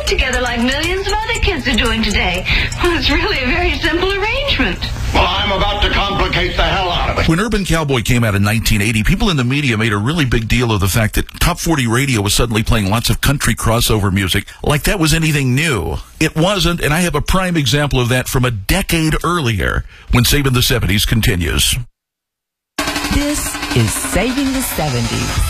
together like millions of other kids are doing today. Well, it's really a very simple arrangement. Well, I'm about to complicate the hell out of it. When Urban Cowboy came out in 1980, people in the media made a really big deal of the fact that Top 40 Radio was suddenly playing lots of country crossover music, like that was anything new. It wasn't, and I have a prime example of that from a decade earlier, when Saving the 70s continues. This is Saving the 70s.